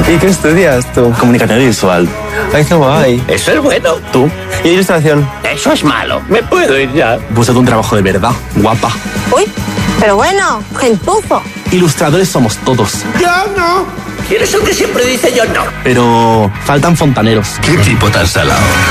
¿Y qué estudias tú? Comunicación visual. Ay, qué guay. Eso es bueno. ¿Tú? ¿Y ilustración? Eso es malo. Me puedo ir ya. Búscate un trabajo de verdad, guapa. Uy, pero bueno, gentuzo. Ilustradores somos todos. Yo no. ¿Quién es el que siempre dice yo no? Pero faltan fontaneros. ¿Qué tipo tan salado?